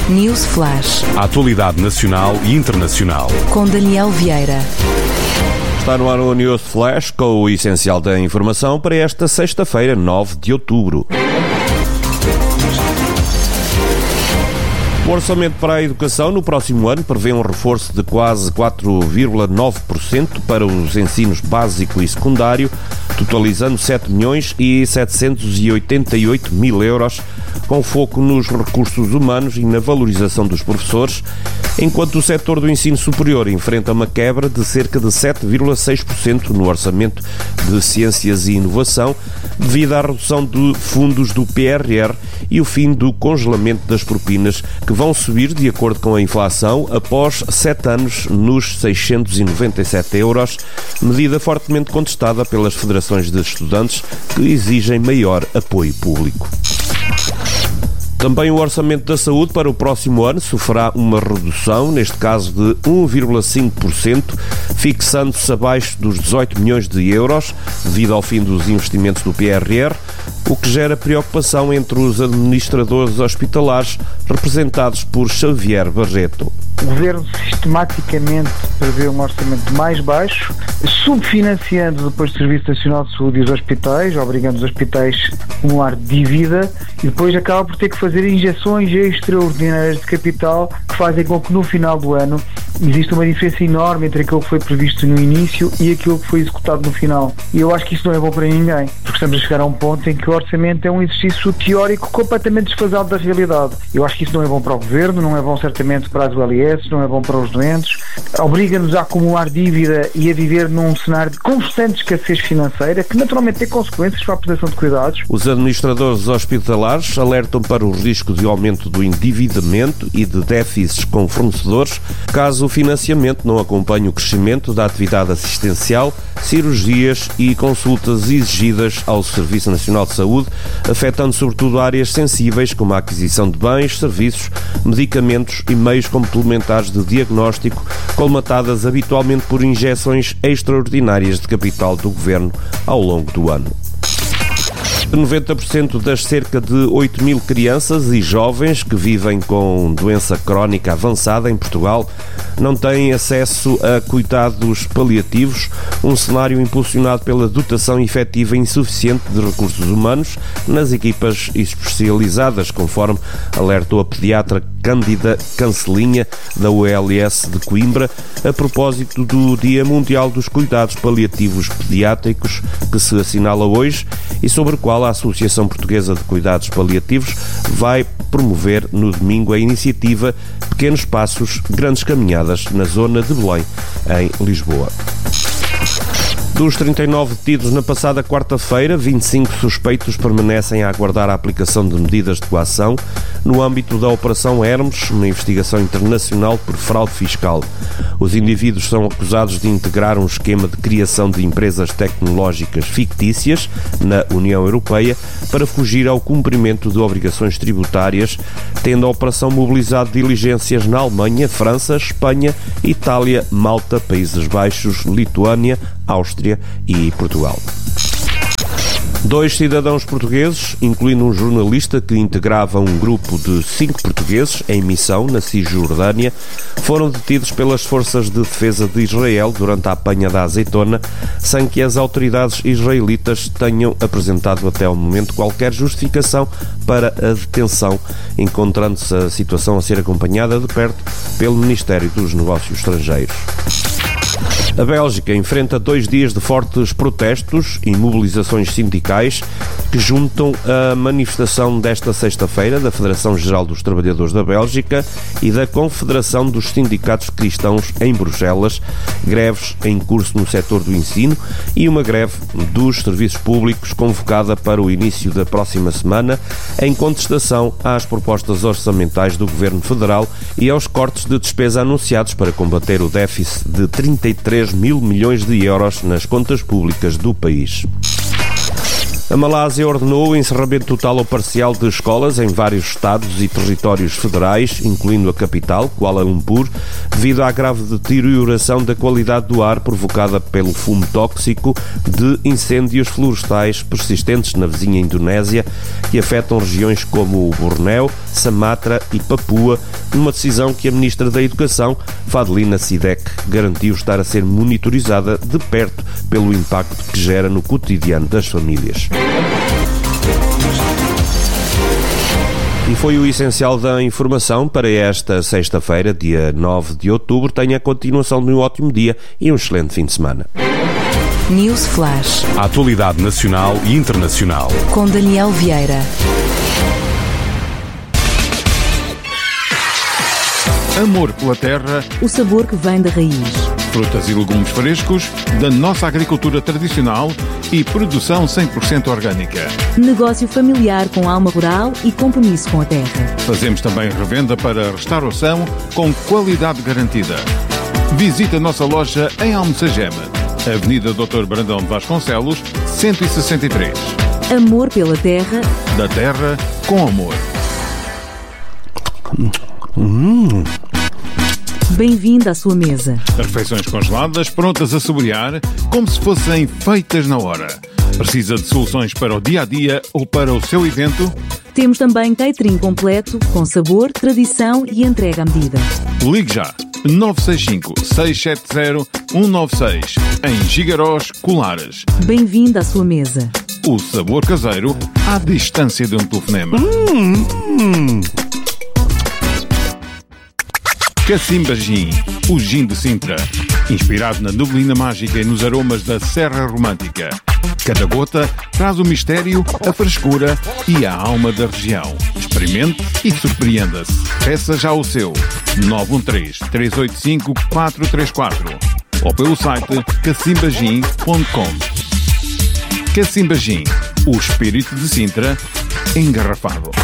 News Flash. A atualidade nacional e internacional. Com Daniel Vieira. Está no ar o News Flash com o essencial da informação para esta sexta-feira, 9 de outubro. O orçamento para a educação no próximo ano prevê um reforço de quase 4,9% para os ensinos básico e secundário, totalizando 7.788.000 euros, com foco nos recursos humanos e na valorização dos professores, enquanto o setor do ensino superior enfrenta uma quebra de cerca de 7,6% no orçamento de ciências e inovação, devido à redução de fundos do PRR e o fim do congelamento das propinas, que vão subir de acordo com a inflação após 7 anos nos 697 euros, medida fortemente contestada pelas federações de estudantes que exigem maior apoio público. Também o orçamento da saúde para o próximo ano sofrerá uma redução, neste caso de 1,5%, fixando-se abaixo dos 18 milhões de euros, devido ao fim dos investimentos do PRR, o que gera preocupação entre os administradores hospitalares, representados por Xavier Barreto. O Governo sistematicamente prevê um orçamento mais baixo, subfinanciando depois o Serviço Nacional de Saúde e os hospitais, obrigando os hospitais a acumular dívida, e depois acaba por ter que fazer injeções extraordinárias de capital que fazem com que no final do ano exista uma diferença enorme entre aquilo que foi previsto no início e aquilo que foi executado no final. E eu acho que isso não é bom para ninguém, porque estamos a chegar a um ponto em que o orçamento é um exercício teórico completamente desfasado da realidade. Eu acho que isso não é bom para o Governo, não é bom certamente para as ULS, não é bom para os doentes, obriga-nos a acumular dívida e a viver num cenário de constante escassez financeira, que naturalmente tem consequências para a prestação de cuidados. Os administradores hospitalares alertam para o risco de aumento do endividamento e de déficits com fornecedores, caso o financiamento não acompanhe o crescimento da atividade assistencial, cirurgias e consultas exigidas ao Serviço Nacional de Saúde, afetando sobretudo áreas sensíveis como a aquisição de bens, serviços, medicamentos e meios complementares de diagnóstico, colmatadas habitualmente por injeções extraordinárias de capital do Governo ao longo do ano. 90% das cerca de 8 mil crianças e jovens que vivem com doença crónica avançada em Portugal não têm acesso a cuidados paliativos, um cenário impulsionado pela dotação efetiva insuficiente de recursos humanos nas equipas especializadas, conforme alertou a pediatra Cândida Cancelinha, da ULS de Coimbra, a propósito do Dia Mundial dos Cuidados Paliativos Pediátricos, que se assinala hoje e sobre o qual a Associação Portuguesa de Cuidados Paliativos vai promover no domingo a iniciativa Pequenos Passos, Grandes Caminhadas, na zona de Belém, em Lisboa. Dos 39 detidos na passada quarta-feira, 25 suspeitos permanecem a aguardar a aplicação de medidas de coação no âmbito da Operação Hermes, uma investigação internacional por fraude fiscal. Os indivíduos são acusados de integrar um esquema de criação de empresas tecnológicas fictícias na União Europeia para fugir ao cumprimento de obrigações tributárias, tendo a operação mobilizado diligências na Alemanha, França, Espanha, Itália, Malta, Países Baixos, Lituânia, Áustria e Portugal. 2 cidadãos portugueses, incluindo um jornalista que integrava um grupo de 5 portugueses em missão na Cisjordânia, foram detidos pelas forças de defesa de Israel durante a apanha da azeitona, sem que as autoridades israelitas tenham apresentado até ao momento qualquer justificação para a detenção, encontrando-se a situação a ser acompanhada de perto pelo Ministério dos Negócios Estrangeiros. A Bélgica enfrenta 2 dias de fortes protestos e mobilizações sindicais que juntam a manifestação desta sexta-feira da Federação Geral dos Trabalhadores da Bélgica e da Confederação dos Sindicatos Cristãos em Bruxelas, greves em curso no setor do ensino e uma greve dos serviços públicos convocada para o início da próxima semana, em contestação às propostas orçamentais do Governo Federal e aos cortes de despesa anunciados para combater o déficit de 33 mil milhões de euros nas contas públicas do país. A Malásia ordenou o encerramento total ou parcial de escolas em vários estados e territórios federais, incluindo a capital, Kuala Lumpur, devido à grave deterioração da qualidade do ar provocada pelo fumo tóxico de incêndios florestais persistentes na vizinha Indonésia, que afetam regiões como Bornéu, Sumatra e Papua, numa decisão que a Ministra da Educação, Fadlina Sidek, garantiu estar a ser monitorizada de perto pelo impacto que gera no cotidiano das famílias. E foi o essencial da informação para esta sexta-feira, dia 9 de outubro. Tenha a continuação de um ótimo dia e um excelente fim de semana. News Flash. A atualidade nacional e internacional. Com Daniel Vieira. Amor pela terra, O sabor que vem da raiz. frutas e legumes frescos, da nossa agricultura tradicional e produção 100% orgânica. Negócio familiar com alma rural e compromisso com a terra. Fazemos também revenda para restauração com qualidade garantida. Visite a nossa loja em Almessagema, Avenida Dr. Brandão de Vasconcelos, 163. Amor pela terra. Da terra com amor. Bem-vindo à sua mesa. Refeições congeladas prontas a saborear como se fossem feitas na hora. Precisa de soluções para o dia-a-dia ou para o seu evento? Temos também catering completo, com sabor, tradição e entrega à medida. Ligue já 965-670-196 em Gigarós, Colares. Bem-vindo à sua mesa. O sabor caseiro à distância de um telefonema. Cacimba Gin, o gin de Sintra. Inspirado na neblina mágica e nos aromas da Serra Romântica. Cada gota traz o mistério, a frescura e a alma da região. Experimente e surpreenda-se. Peça já o seu 913-385-434 ou pelo site cacimbagin.com. Cacimba Gin, o espírito de Sintra engarrafado.